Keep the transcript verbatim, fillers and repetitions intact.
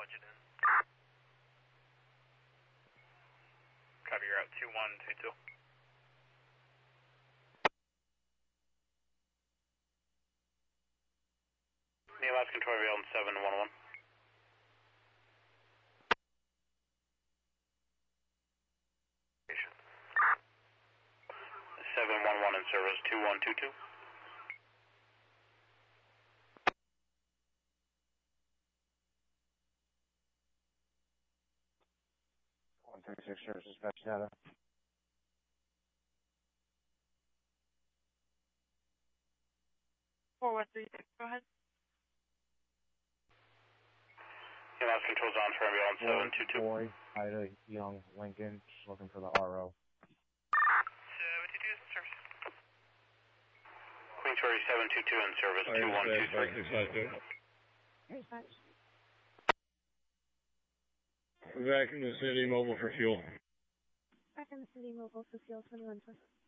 plunge it in. Copy, you're out two one two two. The Alaskan Toy Veil on seven one one. seven one one in service, two one two two. one thirty-six service dispatch data. four one three six, go ahead. The last control's on for ambulance seven two two. Boy, Ida, Young, Lincoln, just looking for the R O. seven two two, service. Queen Tori seven two two in service, two one two three. Back in the city, mobile for fuel. Back in the city, mobile for fuel, twenty-one four.